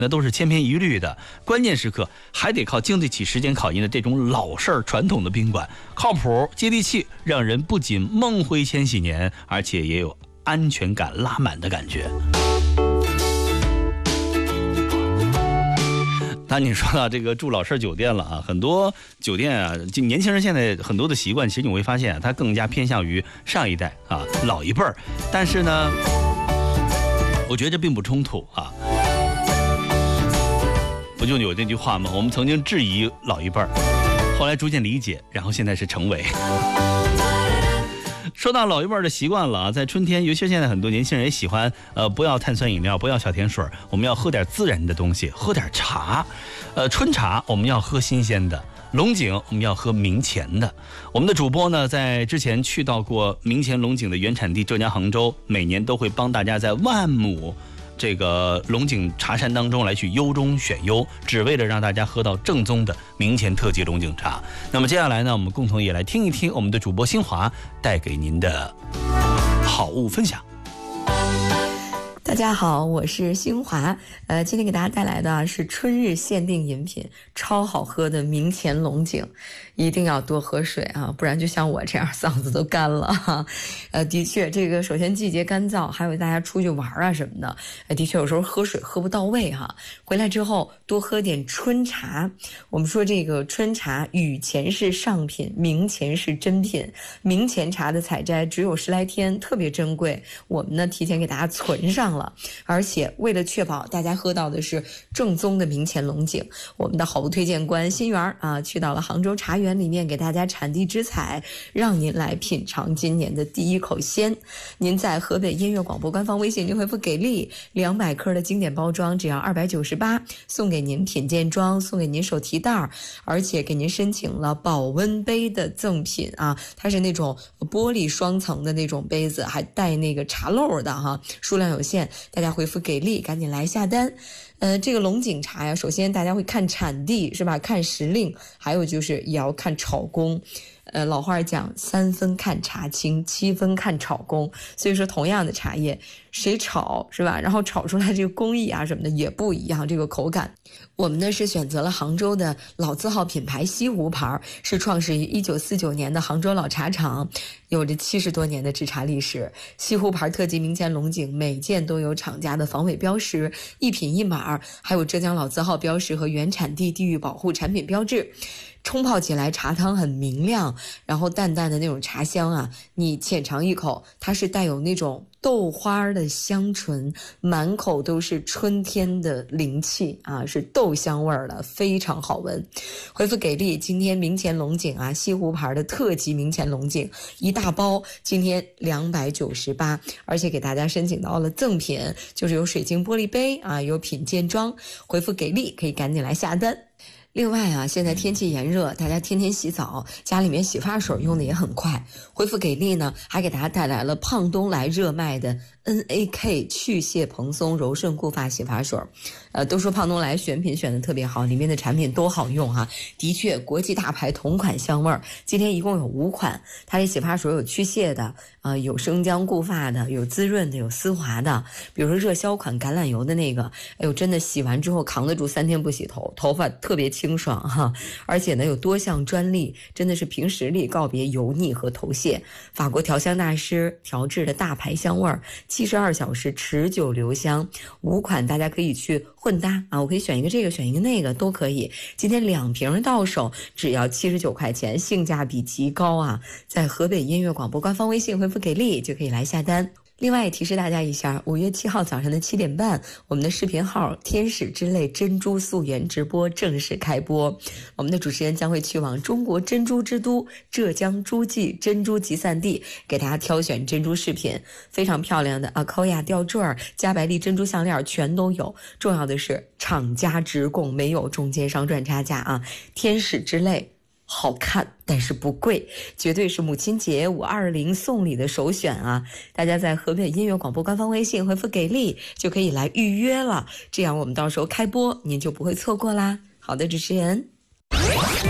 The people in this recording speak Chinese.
那都是千篇一律的，关键时刻还得靠经得起时间考验的这种老式儿传统的宾馆，靠谱接地气，让人不仅梦回千禧年，而且也有安全感拉满的感觉。那你说到这个住老式酒店了啊，很多酒店啊，就年轻人现在很多的习惯，其实你会发现它更加偏向于上一代啊，老一辈儿。但是呢，我觉得这并不冲突啊。不就有那句话吗？我们曾经质疑老一辈儿，后来逐渐理解，然后现在是成为。说到老一辈儿的习惯了啊，在春天，尤其现在很多年轻人也喜欢不要碳酸饮料，不要小甜水，我们要喝点自然的东西，喝点茶。春茶我们要喝新鲜的，龙井我们要喝明前的。我们的主播呢，在之前去到过明前龙井的原产地浙江杭州，每年都会帮大家在万亩这个龙井茶山当中来去优中选优，只为了让大家喝到正宗的明前特级龙井茶。那么接下来呢，我们共同也来听一听我们的主播新华带给您的好物分享。 大家好，我是新华。今天给大家带来的是春日限定饮品，超好喝的明前龙井，一定要多喝水啊，不然就像我这样嗓子都干了哈。的确，这个首先季节干燥，还有大家出去玩啊什么的，的确有时候喝水喝不到位哈。回来之后多喝点春茶。我们说这个春茶雨前是上品，明前是珍品。明前茶的采摘只有10来天，特别珍贵。我们呢提前给大家存上了。而且为了确保大家喝到的是正宗的明前龙井，我们的好物推荐官新源啊，去到了杭州茶园里面，给大家产地直采，让您来品尝今年的第一口鲜。您在河北音乐广播官方微信就回复给力，200克的经典包装只要298，送给您品鉴装，送给您手提袋，而且给您申请了保温杯的赠品啊，它是那种玻璃双层的那种杯子，还带那个茶漏的哈，数量有限。大家回复给力，赶紧来下单。这个龙井茶呀，首先大家会看产地是吧？看时令，还有就是也要看炒工。老话讲3分看茶青，7分看炒工。所以说同样的茶叶，谁炒是吧？然后炒出来这个工艺啊什么的也不一样，这个口感。我们呢是选择了杭州的老字号品牌西湖牌，是创始于1949年的杭州老茶厂，有着70多年的制茶历史。西湖牌特级明前龙井每件都有厂家的防伪标识，一品一码，还有浙江老字号标识和原产地地域保护产品标志。冲泡起来茶汤很明亮，然后淡淡的那种茶香啊，你浅尝一口，它是带有那种豆花的香醇，满口都是春天的灵气啊，是豆香味儿的，非常好闻。回复给力，今天明前龙井啊，西湖牌的特级明前龙井一大包，今天298，而且给大家申请到了赠品，就是有水晶玻璃杯啊，有品鉴装。回复给力，可以赶紧来下单。另外啊，现在天气炎热，大家天天洗澡，家里面洗发水用的也很快。回复给力呢，还给大家带来了胖东来热卖的 NAK 去屑蓬松柔顺固发洗发水。都说胖东来选品选的特别好，里面的产品都好用哈。的确，国际大牌同款香味儿，今天一共有5款。它这洗发水有去屑的，有生姜固发的，有滋润的，有丝滑的。比如说热销款橄榄油的那个，哎呦，真的洗完之后扛得住3天不洗头，头发特别清爽哈。而且呢，有多项专利，真的是凭实力告别油腻和头屑。法国调香大师调制的大牌香味儿，72小时持久留香。5款大家可以去混搭啊，我可以选一个这个，选一个那个都可以。今天2瓶到手只要79块钱，性价比极高啊！在河北音乐广播官方微信回复给力就可以来下单。另外也提示大家一下，5月7号早上的7点半，我们的视频号天使之泪珍珠溯源直播正式开播。我们的主持人将会去往中国珍珠之都浙江诸暨珍珠集散地，给大家挑选珍珠饰品，非常漂亮的阿科亚吊坠、加白利珍珠项链全都有。重要的是厂家直供，没有中间商赚差价啊！天使之泪好看，但是不贵，绝对是母亲节520送礼的首选啊！大家在河北音乐广播官方微信回复给力就可以来预约了，这样我们到时候开播您就不会错过啦。好的，主持人。